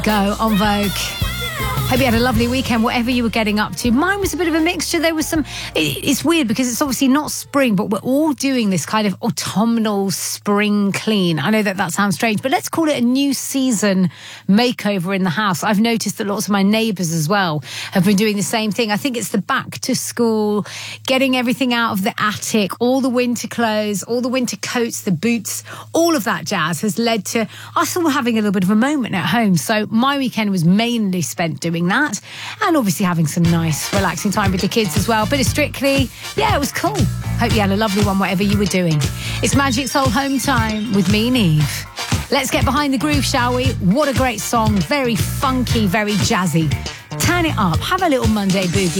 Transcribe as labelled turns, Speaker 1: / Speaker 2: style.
Speaker 1: Go on Vogue. Hope you had a lovely weekend, whatever you were getting up to. Mine was a bit of a mixture. There was some... It's weird because it's obviously not spring, but we're all doing this kind of autumnal spring clean. I know that sounds strange, but let's call it a new season makeover in the house. I've noticed that lots of my neighbours as well have been doing the same thing. I think it's the back to school, getting everything out of the attic, all the winter clothes, all the winter coats, the boots, all of that jazz has led to us all having a little bit of a moment at home. So my weekend was mainly spent doing that, and obviously having some nice relaxing time with the kids as well. Bit of Strictly, yeah, it was cool. Hope you had a lovely one whatever you were doing. It's Magic Soul Home Time with me, Neve. Let's get behind the groove, shall we? What a great song, very funky, very jazzy. Turn it up, have a little Monday boogie.